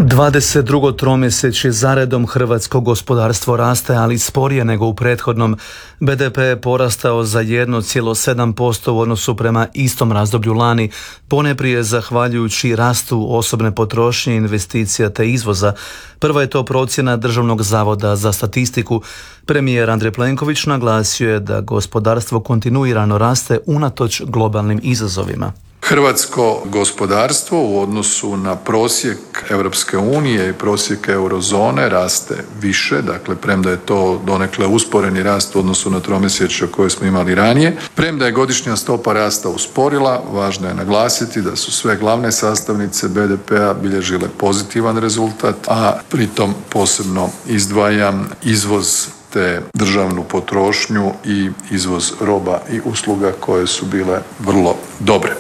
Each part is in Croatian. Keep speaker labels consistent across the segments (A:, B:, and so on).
A: 22. tromjesečje zaredom hrvatsko gospodarstvo raste, ali sporije nego u prethodnom. BDP je porastao za 1,7% u odnosu prema istom razdoblju lani, poneprije zahvaljujući rastu osobne potrošnje, investicija te izvoza. Prva je to procjena Državnog zavoda za statistiku. Premijer Andrej Plenković naglasio je da gospodarstvo kontinuirano raste unatoč globalnim izazovima.
B: Hrvatsko gospodarstvo u odnosu na prosjek Europske unije i prosjek eurozone raste više, dakle premda je to donekle usporeni rast u odnosu na tromjesečje koje smo imali ranije. Premda je godišnja stopa rasta usporila, važno je naglasiti da su sve glavne sastavnice BDP-a bilježile pozitivan rezultat, a pritom posebno izdvajam izvoz te državnu potrošnju i izvoz roba i usluga koje su bile vrlo dobre.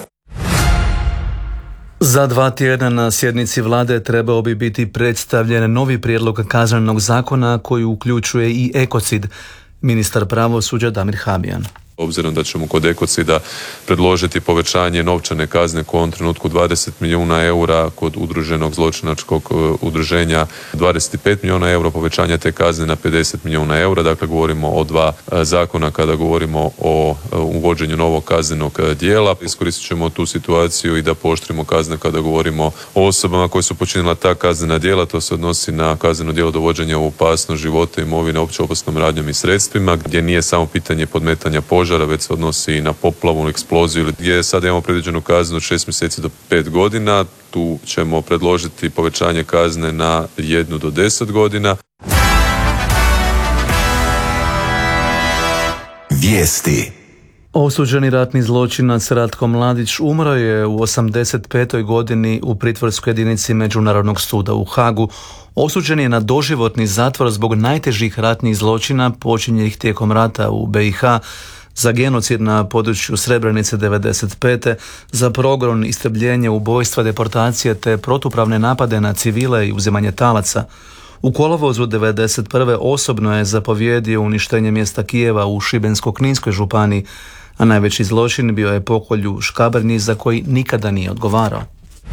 A: Za 2 tjedna na sjednici vlade trebao bi biti predstavljen novi prijedlog kaznenog zakona koji uključuje i ekocid. Ministar pravosuđa Damir Habijan.
C: Obzirom da ćemo kod ekocida predložiti povećanje novčane kazne u ovom trenutku 20 milijuna eura, kod udruženog zločinačkog udruženja 25 milijuna eura, povećanje te kazne na 50 milijuna eura. Dakle, govorimo o 2 zakona kada govorimo o uvođenju novog kaznenog djela. Iskoristit ćemo tu situaciju i da pooštrimo kazne kada govorimo o osobama koje su počinila ta kaznena djela. To se odnosi na kazneno djelo dovođenja u opasnost života, imovine, opće opasnom radnjom i sredstvima, gdje nije samo pitanje podmetanja požara, već se odnosi i na poplavu, eksploziju, gdje sada imamo predviđenu kaznu od 6 mjeseci do 5 godina. Tu ćemo predložiti povećanje kazne na 1 do 10 godina.
D: Vijesti.
A: Osuđeni ratni zločinac Ratko Mladić umro je u 85. godini u pritvorskoj jedinici Međunarodnog suda u Hagu. Osuđen je na doživotni zatvor zbog najtežih ratnih zločina počinjenih tijekom rata u BiH, za genocid na području Srebrenice 95. za progon, istrebljenje, ubojstva, deportacije te protupravne napade na civile i uzimanje talaca. U kolovozu 91. osobno je zapovjedio uništenje mjesta Kijeva u Šibensko-kninskoj županiji, a najveći zločin bio je pokolj u Škabrnji za koji nikada nije odgovarao.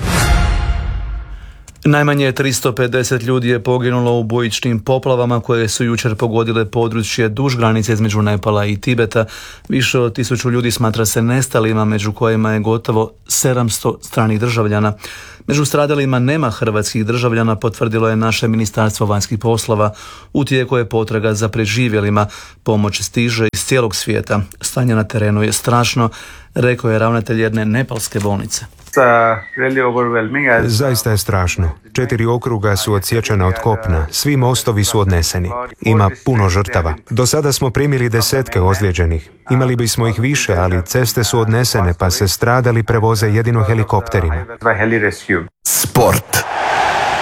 A: Najmanje 350 ljudi je poginulo u bujičnim poplavama koje su jučer pogodile područje duž granice između Nepala i Tibeta. Više od 1000 ljudi smatra se nestalima, među kojima je gotovo 700 stranih državljana. Među stradalima nema hrvatskih državljana, potvrdilo je naše Ministarstvo vanjskih poslova. U tijeku je potraga za preživjelima. Pomoć stiže iz cijelog svijeta. Stanje na terenu je strašno, rekao je ravnatelj jedne nepalske bolnice.
E: Zaista je strašno. 4 okruga su odsječena od kopna, svi mostovi su odneseni. Ima puno žrtava. Do sada smo primili 10 ozlijeđenih. Imali bismo ih više, ali ceste su odnesene, pa se stradali prevoze jedino helikopterima.
D: Sport.